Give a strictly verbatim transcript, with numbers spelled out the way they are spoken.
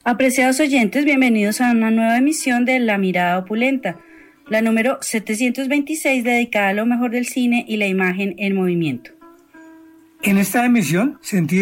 Apreciados oyentes, bienvenidos a una nueva emisión de La Mirada Opulenta, la número setecientos veintiséis, dedicada a lo mejor del cine y la imagen en movimiento. En esta emisión, sentí